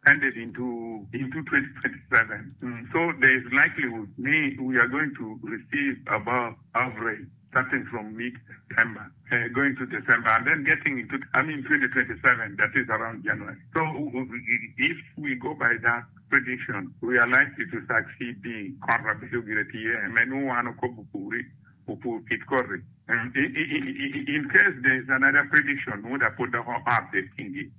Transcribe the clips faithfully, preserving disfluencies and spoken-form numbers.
extended into into twenty twenty-seven. Mm. So there is likelihood me we are going to receive above average starting from mid-September, uh, going to December, and then getting into, I mean, twenty twenty-seven, that is around January. So if we go by that prediction, we are likely to succeed being and in case there is another prediction, we would have put the whole update in it.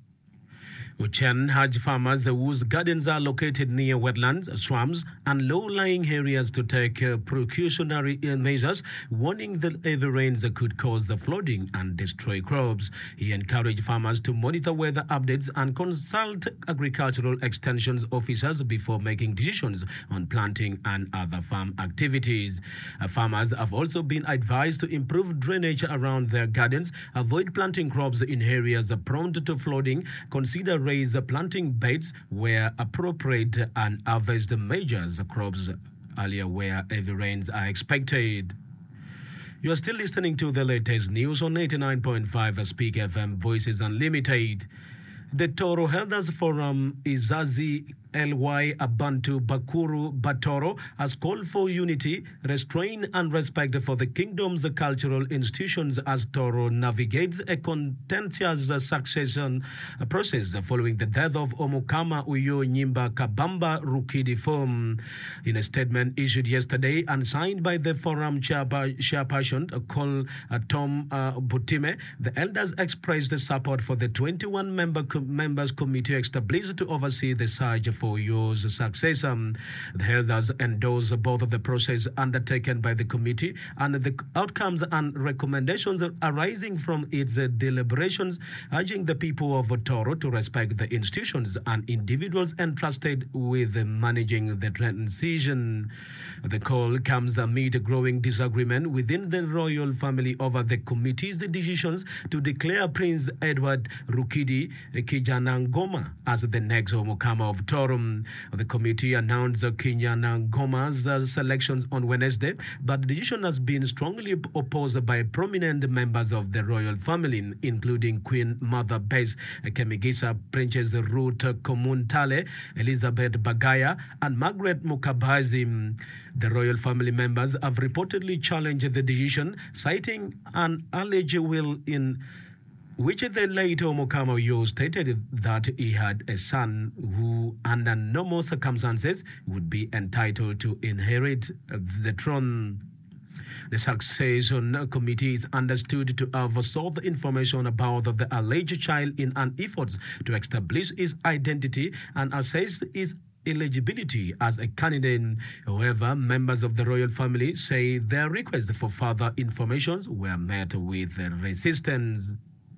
Uchenn urged farmers whose gardens are located near wetlands, swamps, and low-lying areas to take uh, precautionary measures, warning that heavy rains could cause flooding and destroy crops. He encouraged farmers to monitor weather updates and consult agricultural extension officers before making decisions on planting and other farm activities. Uh, farmers have also been advised to improve drainage around their gardens, avoid planting crops in areas prone to flooding, consider raise planting beds where appropriate, and harvest measures crops earlier where heavy rains are expected. You are still listening to the latest news on eighty-nine point five Speak F M Voices Unlimited. The Toro Elders Forum Izazi L Y Abantu Bakuru Batoro has called for unity, restraint and respect for the kingdom's cultural institutions as Toro navigates a contentious succession process following the death of Omukama Uyo Nyimba Kabamba Rukidi Fom. In a statement issued yesterday and signed by the forum chairperson, Col uh, Tom uh, Butime, the elders expressed support for the twenty-one member co- members committee established to oversee the search for Uyo's successor. The elders endorse both of the process undertaken by the committee and the outcomes and recommendations arising from its deliberations, urging the people of Toro to respect the institutions and individuals entrusted with managing the transition. The call comes amid growing disagreement within the royal family over the committee's decisions to declare Prince Edward Rukidi Kijanangoma as the next Omukama of Toro. The committee announced Kinyanangoma's selections on Wednesday, but the decision has been strongly opposed by prominent members of the royal family, including Queen Mother Bess Kemigisa, Princess Ruth Komuntale, Elizabeth Bagaya, and Margaret Mukabazi. The royal family members have reportedly challenged the decision, citing an alleged will in which the late Omukama Uyo stated that he had a son who, under normal circumstances, would be entitled to inherit the throne. The Succession Committee is understood to have sought information about the alleged child in an effort to establish his identity and assess his eligibility as a candidate. However, members of the royal family say their requests for further information were met with resistance.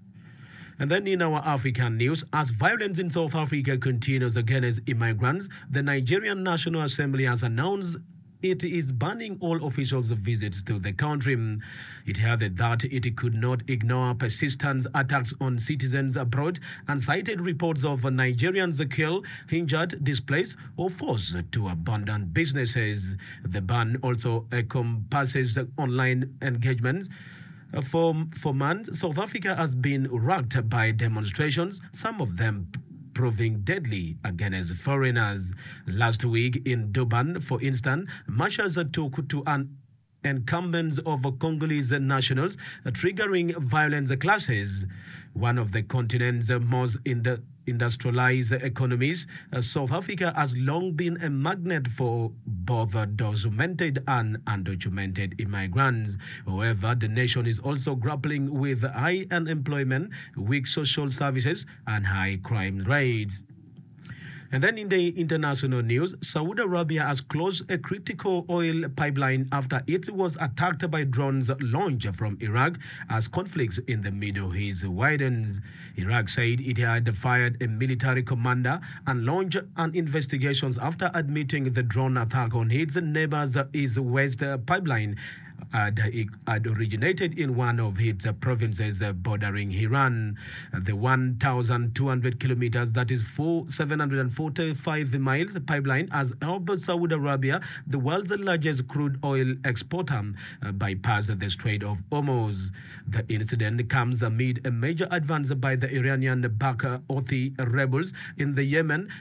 And then in our African news, as violence in South Africa continues against immigrants, the Nigerian National Assembly has announced it is banning all officials' visits to the country. It added that it could not ignore persistent attacks on citizens abroad and cited reports of Nigerians killed, injured, displaced, or forced to abandon businesses. The ban also encompasses online engagements. For, for months, South Africa has been racked by demonstrations, some of them proving deadly against foreigners. Last week in Durban, for instance, marchers took to an encampments of Congolese nationals, triggering violent clashes. One of the continent's most in the industrialized economies, uh, South Africa has long been a magnet for both documented and undocumented immigrants. However, the nation is also grappling with high unemployment, weak social services, and high crime rates. And then in the international news, Saudi Arabia has closed a critical oil pipeline after it was attacked by drones launched from Iraq as conflicts in the Middle East widens. Iraq said it had fired a military commander and launched an investigation after admitting the drone attack on its neighbor's east-west pipeline Had, had originated in one of its provinces bordering Iran. The one thousand two hundred kilometers, that is seven hundred forty-five miles pipeline, has helped Saudi Arabia, the world's largest crude oil exporter, bypass the Strait of Hormuz. The incident comes amid a major advance by the Iranian-backed Houthi rebels in the Yemen,